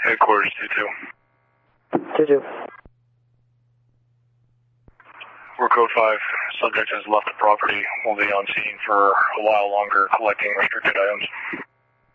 Headquarters 2-2. 2-2. We're code 5. Subject has left the property. Will be on scene for a while longer collecting restricted items.